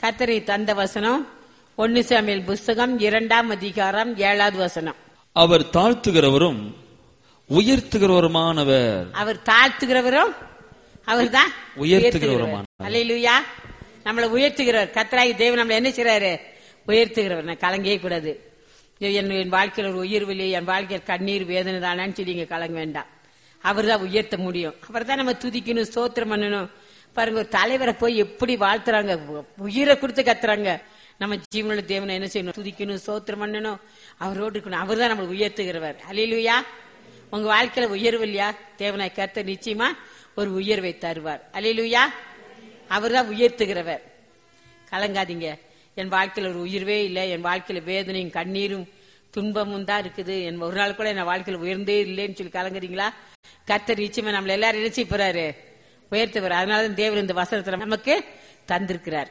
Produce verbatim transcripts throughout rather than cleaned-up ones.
கர்த்தரை தந்த வசனம் ஒன்னு சாமுவேல் புஸ்தகம் இரண்டாம் அதிகாரம் ஏழாவது வசனம். அவர் தாழ்த்துகிறவரும் உயர்த்துகிறவருமானவர். அவர் தாழ்த்துகிறவரும் அவர் தான் உயர்த்துகிறவருமான. அல்லேலூயா. நம்மளை உயர்த்துகிறவர் கர்த்தராகி தேவன் நம்மளை என்ன செய்றாரு? உயர்த்துகிறவர். நான் கலங்கவே கூடாது. என் வாழ்க்கையில் ஒரு உயர்வில்லை, என் வாழ்க்கையில் கண்ணீர் வேதனை தானான்னு சொல்லி நீங்க கலங்க வேண்டாம். அவர் தான் உயர்த்த முடியும். அவர் தான் நம்ம துதிக்கணும், ஸ்தோத்திரம் பண்ணணும். பாருங்க, ஒரு தலைவரை போய் எப்படி வாழ்த்துறாங்க, உயிரை கொடுத்து கத்துறாங்க. நம்ம ஜீவனுள்ள தேவனை என்ன செய்யணும்? துதிக்கணும், ஸ்தோத்திரம் பண்ணணும், அவரோடு இருக்கணும். அவர் தான் நம்மளை உயர்த்துகிறவர். அல்லேலூயா. உங்க வாழ்க்கையில உயர்வு இல்லையா? தேவனை கர்த்தர் நிச்சயமா ஒரு உயர்வை தருவார். அல்லேலூயா. அவர் தான் உயர்த்துகிறவர். கலங்காதீங்க. என் வாழ்க்கையில ஒரு உயர்வே இல்லை, என் வாழ்க்கையில வேதனையும் கண்ணீரும் துன்பமும் தான் இருக்குது, என் ஒரு நாள் கூட என் வாழ்க்கையில உயர்ந்தே இல்லைன்னு சொல்லி கலங்குறீங்களா? கர்த்தர் நிச்சயமா நம்மள எல்லாரும் நினைச்சு போறாரு, உயர்த்துவார். அதனாலதான் தேவன் இந்த வசனத்தை நமக்கு தந்திருக்கிறார்.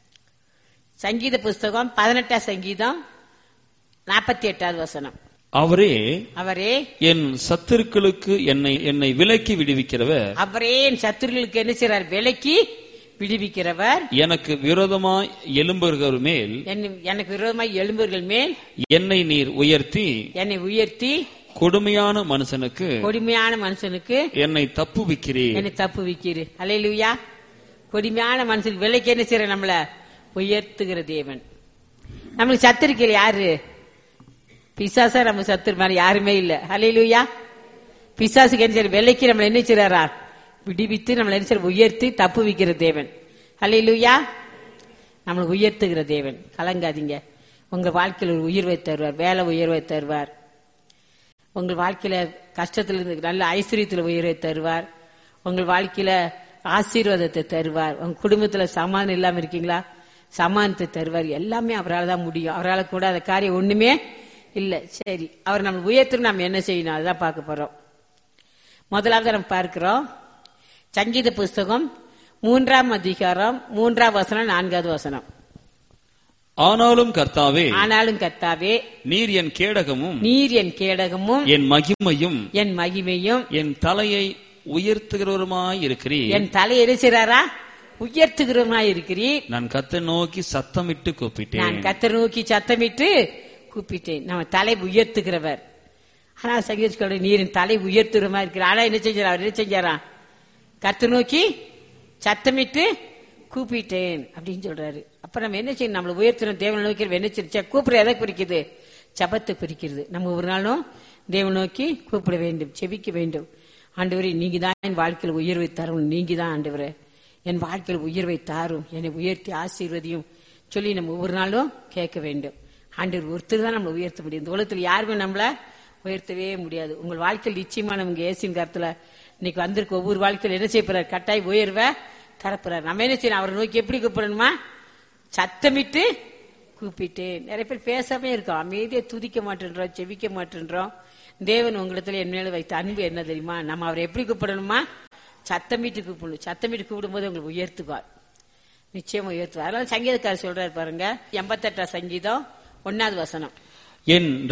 சங்கீத புஸ்தகம் பதினெட்டாம் சங்கீதம் நாற்பத்தி எட்டாவது வசனம். அவரே அவரே என் சத்துருக்களுக்கு என்னை என்னை விலக்கி விடுவிக்கிறவர். அவரே என் சத்துருக்களுக்கு என்ன செய்றார்? விலக்கி விடுவிக்கிறவர். எனக்கு விரோதமாய் எழும்புகிறவர் மேல் எனக்கு விரோதமாய் எழும்புகள் மேல் என்னை நீர் உயர்த்தி என்னை உயர்த்தி கொடுமையான மனுஷனுக்கு கொடுமையான மனுஷனுக்கு என்னை தப்புவிக்கிறீர். என்னை தப்புவிக்கிறீர். அல்லேலூயா. கொடுமையான மனுஷனுக்கு விலைக்கு என்ன செய்யற? நம்மள உயர்த்துகிற தேவன். நம்மளுக்கு சத்துருக்கள் யாரு? பிசாசா நம்ம சத்துரு மாதிரி யாருமே இல்ல. அல்லேலூயா. பிசாசுக்கு என்ன செய்ய? விலைக்கு நம்மள என்ன செய்யறா? விடுவித்து நம்மள என்ன செய்ய? உயர்த்தி தப்புவிக்கிற தேவன். அல்லேலூயா. நம்மளை உயர்த்துகிற தேவன். கலங்காதீங்க. உங்க வாழ்க்கையில் ஒரு உயர்வை தருவார், வேலை உயர்வை தருவார். உங்கள் வாழ்க்கையில கஷ்டத்துல இருந்து நல்ல ஐஸ்வர்யத்துல உயர்வை தருவார். உங்கள் வாழ்க்கையில ஆசீர்வாதத்தை தருவார். உங்க குடும்பத்துல சமாதானம் இல்லாம இருக்கீங்களா? சமாதானத்தை தருவார். எல்லாமே அவரால் தான் முடியும். அவரால் கூட அந்த காரியம் ஒண்ணுமே இல்ல. சரி, அவர் நம்ம உயர்த்து நம்ம என்ன செய்யணும்? அதான் பார்க்க போறோம். முதலாவது நம்ம பார்க்கிறோம் சங்கீத புஸ்தகம் மூன்றாம் அதிகாரம் மூன்றாம் வசனம் நான்காவது வசனம். ஆனாலும் கர்த்தாவே ஆனாலும் கர்த்தாவே நீர் என் கேடகமும் நீர் என் கேடகமும் என் மகிமையும் என் மகிமையும் என் தலையை உயர்த்துகிறவருமாய் இருக்கிறீர். என் தலையை எரிசிறாரா? உயர்த்துகிறவருமாய் இருக்கிறீர். நான் கர்த்தரை நோக்கி சத்தமிட்டு கூப்பிட்டேன். நான் கர்த்தரை நோக்கி சத்தமிட்டு கூப்பிட்டேன். நம்ம தலை உயர்த்துகிறவர். ஆனா சங்கீத நீரின் தலை உயர்த்துகிறமா இருக்கிற. ஆனா என்ன செஞ்சாரா? அவர் என்ன செஞ்சாரா? கர்த்தரை நோக்கி சத்தமிட்டு கூப்பிட்டேன் அப்படின்னு சொல்றாரு. அப்ப நம்ம என்ன செய்யணும்? நம்மள உயர்த்தணும். தேவனை நோக்கி என்ன செய்ய? கூப்பிட எதை குறிக்குது? ஜபத்தை குறிக்கிறது. நம்ம ஒரு நாளும் தேவனை நோக்கி கூப்பிட வேண்டும், செபிக்க வேண்டும். ஆண்டவரே, நீங்க தான் என் வாழ்க்கையில் உயர்வை தரும். நீங்க தான் ஆண்டவரே என் வாழ்க்கையில் உயர்வை தாரும், என்னை உயர்த்தி ஆசீர்வதியும் சொல்லி நம்ம ஒவ்வொரு நாளும் கேட்க வேண்டும். ஆண்டவர் ஒருத்தர் தான் நம்மளை உயர்த்த முடியும். இந்த உலகத்தில் யாருமே நம்மள உயர்த்தவே முடியாது. உங்கள் வாழ்க்கையில் நிச்சயமா நமக்கு ஏசின் கருத்துல இன்னைக்கு வந்திருக்க ஒவ்வொரு வாழ்க்கையில் என்ன செய்ய போறார்? கட்டாய் உயர்வை தரப்புறார். நம்ம என்ன செய்யணும்? அவரை நோக்கி எப்படி கூப்பிடணுமா? சத்தமிட்டு கூப்பிட்டேன். நிறைய பேர் பேசாமே இருக்கோம், அமைதியை துதிக்க மாட்டேன்றோம், செவிக்க மாட்டேன்றோம். தேவன் உங்களிடத்துல என் மேல வைத்த அன்பு என்ன தெரியுமா? நம்ம அவரை எப்படி கூப்பிடணுமா? சத்தமிட்டு கூப்பிடணும். சத்தமிட்டு கூப்பிடும் போது உங்களுக்கு உயர்த்துவார், நிச்சயமா உயர்த்துவார். அதனால சங்கீதக்காரர் சொல்றாரு பாருங்க, எண்பத்தி எட்டாம் சங்கீதம் ஒன்னாவது வசனம். என்